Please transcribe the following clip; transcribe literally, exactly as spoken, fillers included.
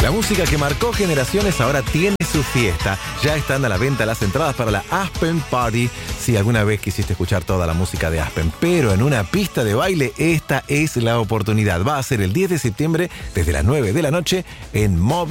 La música que marcó generaciones ahora tiene su fiesta. Ya están a la venta las entradas para la Aspen Party. Si alguna vez quisiste escuchar toda la música de Aspen, pero en una pista de baile, esta es la oportunidad. Va a ser el diez de septiembre desde las nueve de la noche en Móvil.